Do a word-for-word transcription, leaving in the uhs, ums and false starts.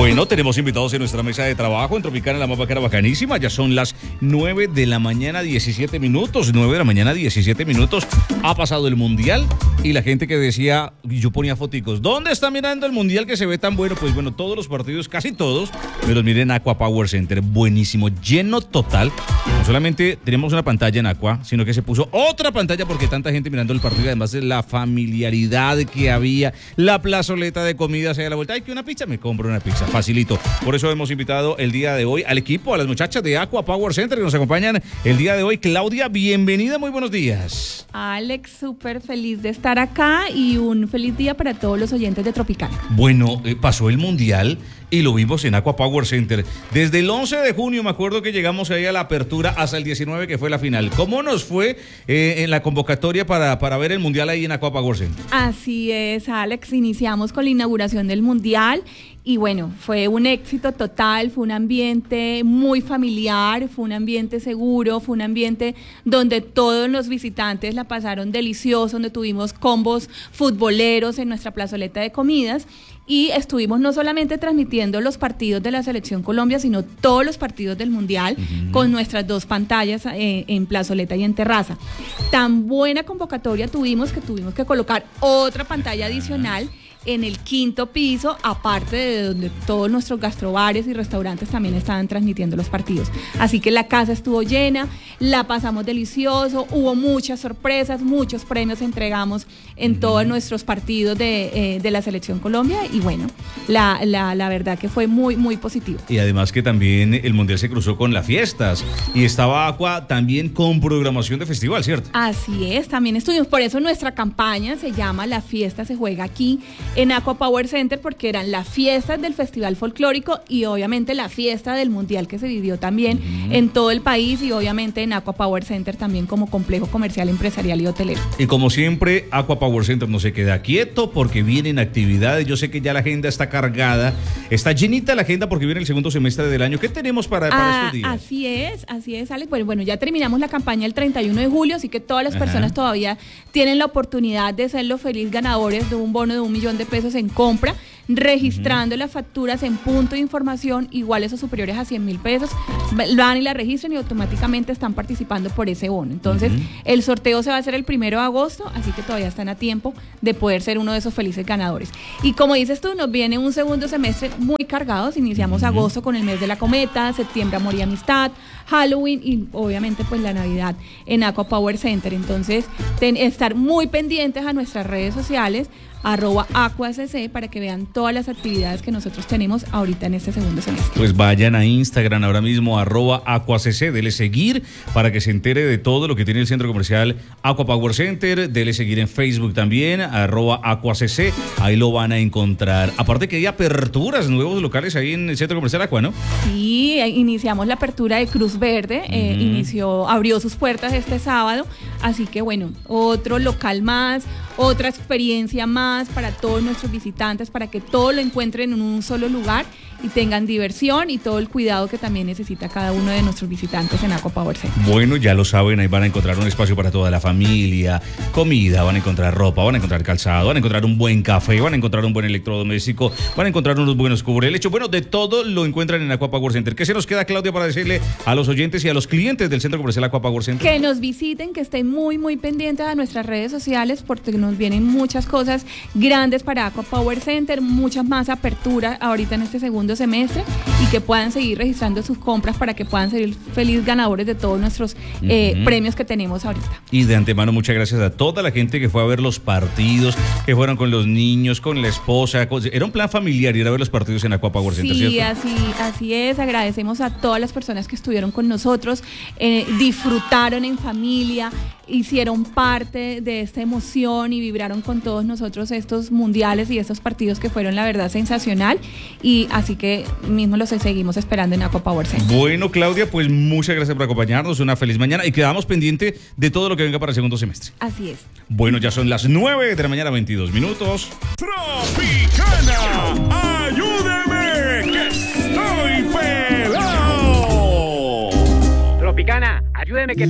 Bueno, tenemos invitados en nuestra mesa de trabajo en Tropicana, la más bacana, bacanísima. Ya son las nueve de la mañana, diecisiete minutos. nueve de la mañana, diecisiete minutos. Ha pasado el Mundial y la gente que decía, yo ponía foticos, ¿dónde está mirando el Mundial que se ve tan bueno? Pues bueno, todos los partidos, casi todos, me los miré en Aqua Power Center. Buenísimo, lleno total. No solamente tenemos una pantalla en Aqua, sino que se puso otra pantalla porque tanta gente mirando el partido, además de la familiaridad que había, la plazoleta de comidas ahí a la vuelta. Ay, que una pizza, me compro una pizza. Facilito. Por eso hemos invitado el día de hoy al equipo, a las muchachas de Aqua Power Center que nos acompañan el día de hoy. Claudia, bienvenida, muy buenos días. Alex, súper feliz de estar acá y un feliz día para todos los oyentes de Tropicana. Bueno, eh, pasó el Mundial y lo vimos en Aqua Power Center. Desde el once de junio, me acuerdo que llegamos ahí a la apertura hasta el diecinueve, que fue la final. ¿Cómo nos fue eh, en la convocatoria para, para ver el Mundial ahí en Aqua Power Center? Así es, Alex. Iniciamos con la inauguración del Mundial. Y bueno, fue un éxito total, fue un ambiente muy familiar, fue un ambiente seguro, fue un ambiente donde todos los visitantes la pasaron delicioso, donde tuvimos combos futboleros en nuestra plazoleta de comidas y estuvimos no solamente transmitiendo los partidos de la Selección Colombia, sino todos los partidos del Mundial uh-huh. con nuestras dos pantallas eh, en plazoleta y en terraza. Tan buena convocatoria tuvimos que tuvimos que colocar otra pantalla adicional en el quinto piso, aparte de donde todos nuestros gastrobares y restaurantes también estaban transmitiendo los partidos. Así que la casa estuvo llena, la pasamos delicioso, hubo muchas sorpresas, muchos premios entregamos en todos nuestros partidos de, eh, de la Selección Colombia y bueno, la, la, la verdad que fue muy, muy positivo. Y además que también el Mundial se cruzó con las fiestas y estaba Aqua también con programación de festival, ¿cierto? Así es, también estuvimos, por eso nuestra campaña se llama La Fiesta se juega aquí, en Aqua Power Center, porque eran las fiestas del Festival Folclórico y obviamente la fiesta del Mundial que se vivió también uh-huh. en todo el país y obviamente en Aqua Power Center también como complejo comercial, empresarial y hotelero. Y como siempre, Aqua Power Center no se queda quieto porque vienen actividades. Yo sé que ya la agenda está cargada, está llenita la agenda porque viene el segundo semestre del año. ¿Qué tenemos para, para ah, estos días? Así es, así es, Alex. Bueno, bueno, ya terminamos la campaña el treinta y uno de julio, así que todas las Ajá. personas todavía tienen la oportunidad de ser los felices ganadores de un bono de un millón de pesos en compra, registrando uh-huh. las facturas en punto de información iguales o superiores a cien mil pesos, van y la registran y automáticamente están participando por ese bono. Entonces, uh-huh. el sorteo se va a hacer el primero de agosto, así que todavía están a tiempo de poder ser uno de esos felices ganadores. Y como dices tú, nos viene un segundo semestre muy cargado. Iniciamos uh-huh. agosto con el mes de la cometa, septiembre amor y amistad, Halloween y obviamente pues la Navidad en Aqua Power Center. Entonces, ten, estar muy pendientes a nuestras redes sociales, arroba AquaCC, para que vean todas las actividades que nosotros tenemos ahorita en este segundo semestre. Pues vayan a Instagram ahora mismo, arroba AquaCC, dele seguir para que se entere de todo lo que tiene el centro comercial Aqua Power Center, dele seguir en Facebook también, arroba AquaCC, ahí lo van a encontrar. Aparte que hay aperturas, nuevos locales ahí en el centro comercial Aqua, ¿no? Sí, iniciamos la apertura de Cruz Verde, uh-huh. eh, inició, abrió sus puertas este sábado, así que bueno, otro local más, otra experiencia más para todos nuestros visitantes, para que todo lo encuentren en un solo lugar y tengan diversión y todo el cuidado que también necesita cada uno de nuestros visitantes en Aqua Power Center. Bueno, ya lo saben, ahí van a encontrar un espacio para toda la familia, comida, van a encontrar ropa, van a encontrar calzado, van a encontrar un buen café, van a encontrar un buen electrodoméstico, van a encontrar unos buenos cubrelechos. Bueno, de todo lo encuentran en Aqua Power Center. ¿Qué se nos queda, Claudia, para decirle a los oyentes y a los clientes del centro comercial Aqua Power Center? Que nos visiten, que estén muy, muy pendientes a nuestras redes sociales porque nos vienen muchas cosas grandes para Aqua Power Center, muchas más aperturas ahorita en este segundo semestre y que puedan seguir registrando sus compras para que puedan ser felices ganadores de todos nuestros eh, uh-huh. premios que tenemos ahorita. Y de antemano muchas gracias a toda la gente que fue a ver los partidos, que fueron con los niños, con la esposa, con... era un plan familiar ir a ver los partidos en Aqua Power Center, sí, ¿cierto? Sí, así, así es, agradecemos a todas las personas que estuvieron con nosotros, eh, disfrutaron en familia, hicieron parte de esta emoción y vibraron con todos nosotros estos mundiales y estos partidos que fueron la verdad sensacional y así que mismo los seguimos esperando en Aqua Power Center. Bueno, Claudia, pues muchas gracias por acompañarnos, una feliz mañana y quedamos pendiente de todo lo que venga para el segundo semestre. Así es. Bueno, ya son las nueve de la mañana, veintidós minutos. Tropicana, ayúdeme que estoy pelado. Tropicana, ayúdeme que